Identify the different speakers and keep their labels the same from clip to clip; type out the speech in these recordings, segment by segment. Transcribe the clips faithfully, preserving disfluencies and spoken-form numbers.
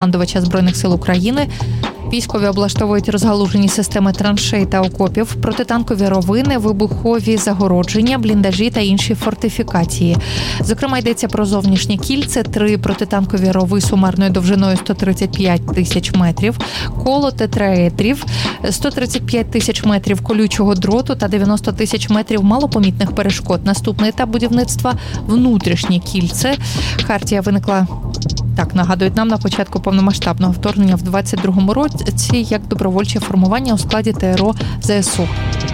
Speaker 1: головнокомандувача Збройних сил України. Військові облаштовують розгалужені системи траншей та окопів, протитанкові ровини, вибухові загородження, бліндажі та інші фортифікації. Зокрема, йдеться про зовнішнє кільце, три протитанкові рови сумарною довжиною сто тридцять п'ять тисяч метрів, коло тетраедрів, сто тридцять п'ять тисяч метрів колючого дроту та дев'яносто тисяч метрів малопомітних перешкод. Наступний етап будівництва – внутрішнє кільце. Хартія виникла, так нагадують нам, на початку повномасштабного вторгнення в двадцять другому році як добровольче формування у складі ТРО ЗСУ.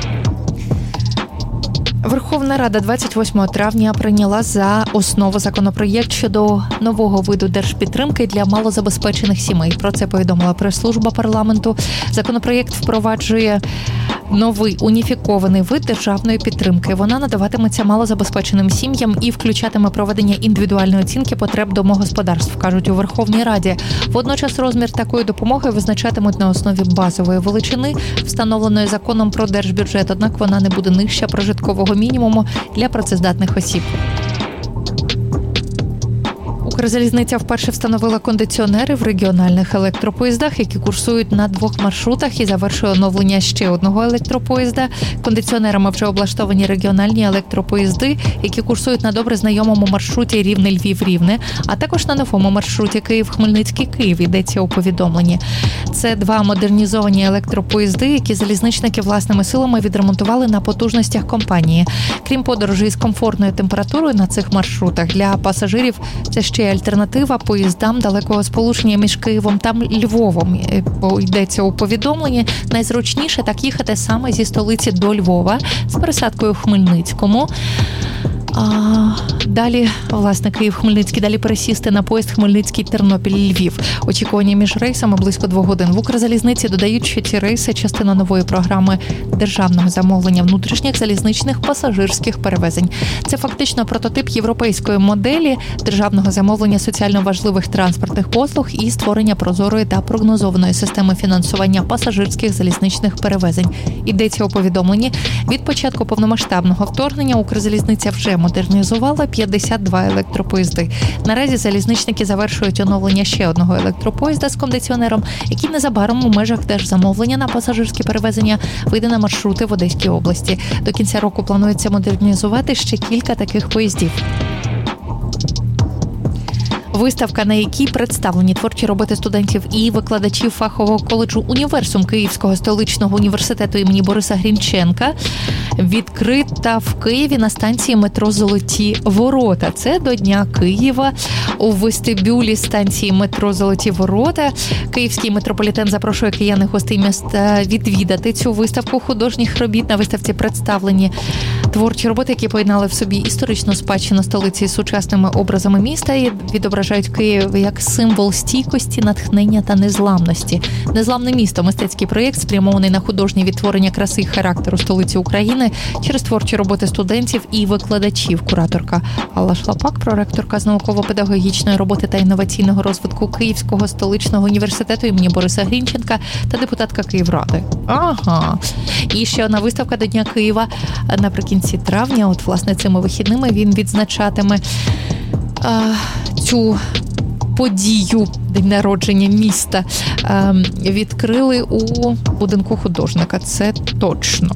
Speaker 1: Верховна Рада двадцять восьмого травня прийняла за основу законопроєкт щодо нового виду держпідтримки для малозабезпечених сімей. Про це повідомила прес-служба парламенту. Законопроєкт впроваджує новий уніфікований вид державної підтримки. Вона надаватиметься малозабезпеченим сім'ям і включатиме проведення індивідуальної оцінки потреб домогосподарств, кажуть у Верховній Раді. Водночас розмір такої допомоги визначатимуть на основі базової величини, встановленої законом про держбюджет, однак вона не буде нижча прожиткового мінімуму для працездатних осіб. Укрзалізниця вперше встановила кондиціонери в регіональних електропоїздах, які курсують на двох маршрутах, і завершує оновлення ще одного електропоїзда. Кондиціонерами вже облаштовані регіональні електропоїзди, які курсують на добре знайомому маршруті Рівне-Львів-Рівне, а також на новому маршруті Київ-Хмельницький-Київ, йдеться у повідомленні. Це два модернізовані електропоїзди, які залізничники власними силами відремонтували на потужностях компанії. Крім подорожей з комфортною температурою на цих маршрутах, для пасажирів це ще альтернатива поїздам далекого сполучення між Києвом та Львовом. Йдеться у повідомленні. Найзручніше так їхати саме зі столиці до Львова з пересадкою в Хмельницькому. А далі, власне, Київ-Хмельницький, далі пересісти на поїзд Хмельницький-Тернопіль-Львів. Очікування між рейсами близько двох годин. В Укрзалізниці додають, що ці рейси – частина нової програми державного замовлення внутрішніх залізничних пасажирських перевезень. Це фактично прототип європейської моделі державного замовлення соціально важливих транспортних послуг і створення прозорої та прогнозованої системи фінансування пасажирських залізничних перевезень. Йдеться у повідомленні. Від початку повномасштабного вторгнення Укрзалізниця вже модернізувала п'ятдесят два електропоїзди. Наразі залізничники завершують оновлення ще одного електропоїзда з кондиціонером, який незабаром у межах держзамовлення на пасажирські перевезення вийде на маршрути в Одеській області. До кінця року планується модернізувати ще кілька таких поїздів. Виставка, на якій представлені творчі роботи студентів і викладачів фахового коледжу «Універсум» Київського столичного університету імені Бориса Грінченка, відкрита в Києві на станції метро «Золоті ворота». Це до Дня Києва. У вестибюлі станції метро «Золоті ворота» Київський метрополітен запрошує киян і гостей міста відвідати цю виставку художніх робіт. На виставці представлені творчі роботи, які поєднали в собі історичну спадщину столиці з сучасними образами міста і відображають Київ як символ стійкості, натхнення та незламності. «Незламне місто» – мистецький проєкт, спрямований на художнє відтворення краси і характеру столиці України через творчі роботи студентів і викладачів. Кураторка Алла Шлапак, проректорка з науково-педагогічної роботи та інноваційного розвитку Київського столичного університету імені Бориса Грінченка та депутатка Київради. Ага. І ще одна виставка до Дня Києва наприкінці травня. От, власне, цими вихідними він відзначатиме а, цю подію, день народження міста, а, відкрили у будинку художника. Це точно.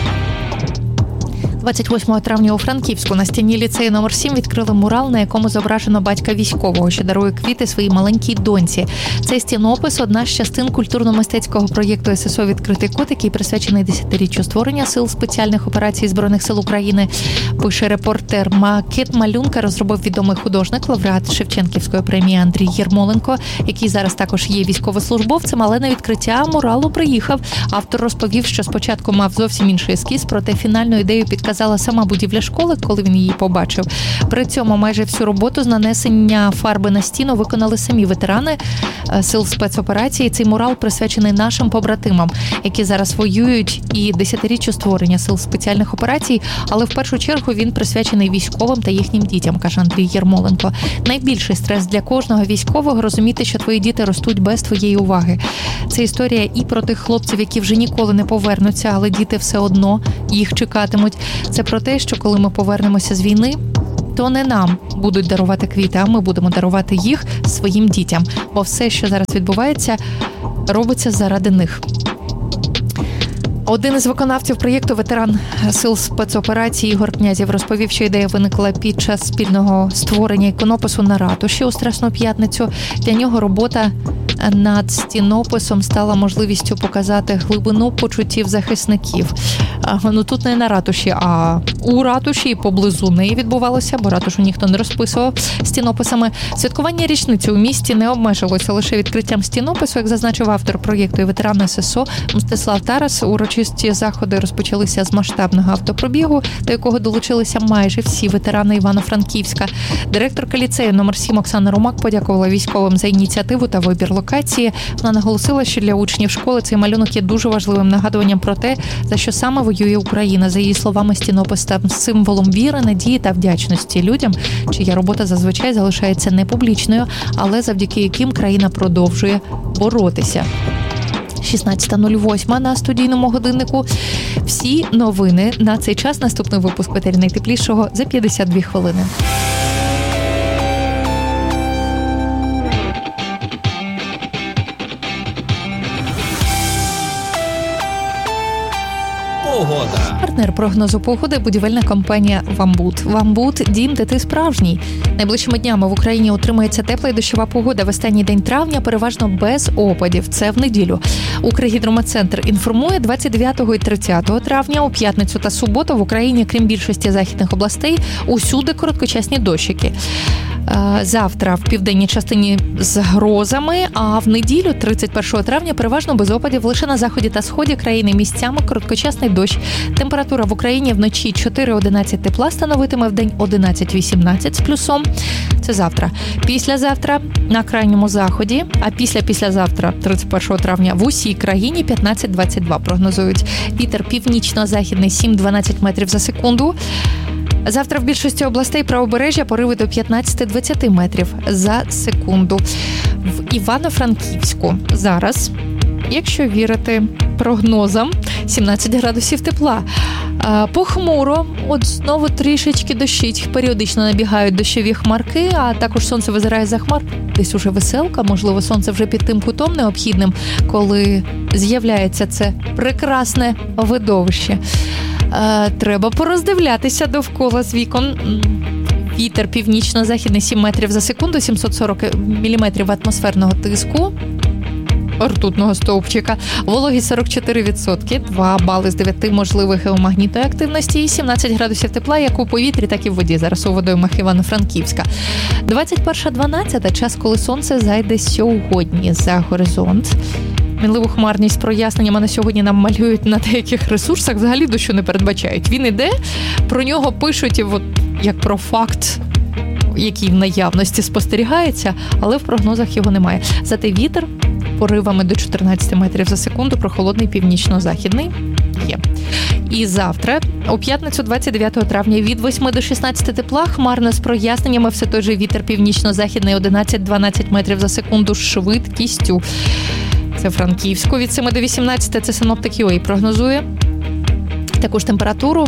Speaker 1: двадцять восьмого травня у Франківську на стіні ліцею номер сім відкрили мурал, на якому зображено батька військового, що дарує квіти своїй маленькій доньці. Цей стінопис – одна з частин культурно-мистецького проєкту ес ес о «Відкритий кут», який присвячений десятиріччю створення Сил спеціальних операцій Збройних сил України. Пише репортер. Макет малюнка розробив відомий художник, лауреат Шевченківської премії Андрій Єрмоленко, який зараз також є військовослужбовцем, але на відкриття муралу приїхав. Автор розповів, що спочатку мав зовсім інший ескіз, проте фінальну ідею підказав сама будівля школи, коли він її побачив. При цьому майже всю роботу з нанесення фарби на стіну виконали самі ветерани Сил спецоперації. Цей мурал присвячений нашим побратимам, які зараз воюють, і десятиріччю створення Сил спеціальних операцій, але в першу чергу він присвячений військовим та їхнім дітям, каже Андрій Єрмоленко. Найбільший стрес для кожного військового – розуміти, що твої діти ростуть без твоєї уваги. Це історія і про тих хлопців, які вже ніколи не повернуться, але діти все одно їх чекатимуть. Це про те, що коли ми повернемося з війни, то не нам будуть дарувати квіти, а ми будемо дарувати їх своїм дітям. Бо все, що зараз відбувається, робиться заради них. Один із виконавців проєкту, ветеран сил спецоперації Ігор Князєв, розповів, що ідея виникла під час спільного створення іконопису на ратуші у Страсну п'ятницю. Для нього робота над стінописом стала можливістю показати глибину почуттів захисників. Ну тут не на ратуші, а у ратуші і поблизу неї відбувалося, бо ратушу ніхто не розписував стінописами. Святкування річниці у місті не обмежилося лише відкриттям стінопису, як зазначив автор проєкту і ветеран ес ес о Мстислав Тарас. Урочисті заходи розпочалися з масштабного автопробігу, до якого долучилися майже всі ветерани Івано-Франківська. Директорка ліцею номер сім Оксана Румак подякувала військовим за ініціативу та вибір локації. Вона наголосила, що для учнів школи цей малюнок є дуже важливим нагадуванням про те, за що саме воює Україна. За її словами, стінопис став символом віри, надії та вдячності людям, чия робота зазвичай залишається непублічною, але завдяки яким країна продовжує боротися. шістнадцята нуль вісім на студійному годиннику. Всі новини на цей час. Наступний випуск «Ветері найтеплішого» за п'ятдесят дві хвилини. Погода. Партнер прогнозу погоди – будівельна компанія «Вамбут». «Вамбут» – дім, де ти справжній. Найближчими днями в Україні утримається тепла і дощова погода. В останній день травня переважно без опадів. Це в неділю. Укргідрометцентр інформує, двадцять дев'ятого і тридцятого травня у п'ятницю та суботу в Україні, крім більшості західних областей, усюди короткочасні дощики. Завтра в південній частині з грозами, а в неділю, тридцять першого травня, переважно без опадів. Лише на заході та сході країни місцями короткочасний дощ. Температура в Україні вночі чотири-одинадцять тепла становитиме, в день одинадцять-вісімнадцять з плюсом. Це завтра. Післязавтра на крайньому заході, а після-післязавтра, тридцять першого травня, в усій країні п'ятнадцять-двадцять два прогнозують. Вітер північно-західний сім-дванадцять метрів за секунду. Завтра в більшості областей правобережжя пориви до п'ятнадцять-двадцять метрів за секунду. В Івано-Франківську зараз, якщо вірити прогнозам, сімнадцять градусів тепла. Похмуро, от знову трішечки дощить, періодично набігають дощові хмарки, а також сонце визирає за хмар. Десь уже веселка, можливо, сонце вже під тим кутом необхідним, коли з'являється це прекрасне видовище. Треба пороздивлятися довкола з вікон. Вітер північно-західний сім метрів за секунду, сімсот сорок міліметрів атмосферного тиску, ртутного стовпчика, вологість сорок чотири відсотки, два бали з дев'яти можливих геомагнітної активності і сімнадцять градусів тепла як у повітрі, так і в воді. Зараз у водоймах Івано-Франківська. двадцять перша дванадцята – час, коли сонце зайде сьогодні за горизонт. Мінливу хмарність проясненнями на сьогодні нам малюють на деяких ресурсах, взагалі дощу не передбачають. Він іде, про нього пишуть от, як про факт, який в наявності спостерігається, але в прогнозах його немає. Зате вітер поривами до чотирнадцять метрів за секунду, прохолодний північно-західний є. І завтра, у п'ятницю двадцять дев'ятого травня, від восьми до шістнадцяти тепла, хмарно з проясненнями, все той же вітер північно-західний одинадцять-дванадцять метрів за секунду з швидкістю. Це Франківську. Від семи до вісімнадцяти це синоптик ю ей прогнозує. Таку ж температуру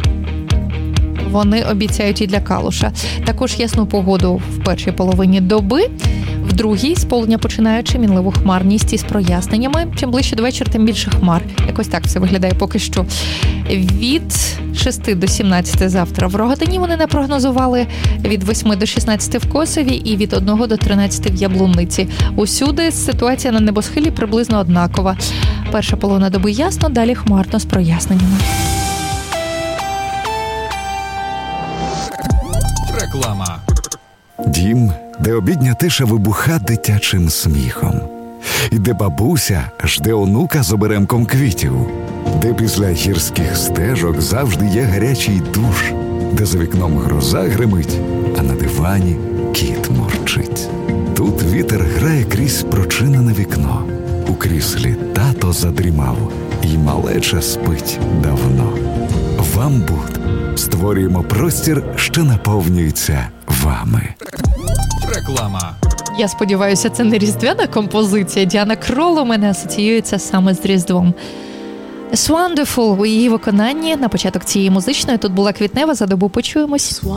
Speaker 1: вони обіцяють і для Калуша. Також ясну погоду в першій половині доби. В другій сполудня починаючи мінливу хмарність із проясненнями. Чим ближче до вечора, тим більше хмар. Якось так все виглядає поки що. Від шести до сімнадцяти завтра в Рогатині вони не прогнозували, від восьми до шістнадцяти в Косові і від одного до тринадцяти в Яблунниці. Усюди ситуація на небосхилі приблизно однакова. Перша половина доби ясно, далі хмарно з проясненнями.
Speaker 2: Реклама. Дім, де обідня тиша вибуха дитячим сміхом. І де бабуся жде онука з оберемком квітів. Де після гірських стежок завжди є гарячий душ. Де за вікном гроза гримить, а на дивані кіт мурчить. Тут вітер грає крізь прочинене вікно. У кріслі тато задрімав, і малеча спить давно. Вамбут. Створюємо простір, що наповнюється вами. Реклама.
Speaker 1: Я сподіваюся, це не різдвяна композиція. Діана Крол у мене асоціюється саме з Різдвом. It's Wonderful у її виконанні на початок цієї музичної. Тут була Квітнева, за добу почуємось.